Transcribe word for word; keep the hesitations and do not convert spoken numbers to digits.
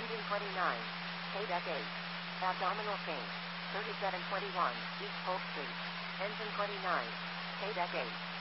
Engine twenty-nine. K-Deck eight. Abdominal chain. thirty-seven twenty-one, East Polk Street. Engine twenty-nine. K-Deck eight.